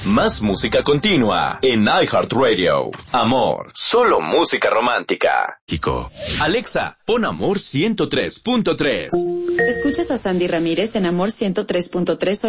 Más música continua en iHeartRadio. Amor, solo música romántica. Chico. Alexa, pon Amor 103.3. Escuchas a Sandy Ramírez en Amor 103.3.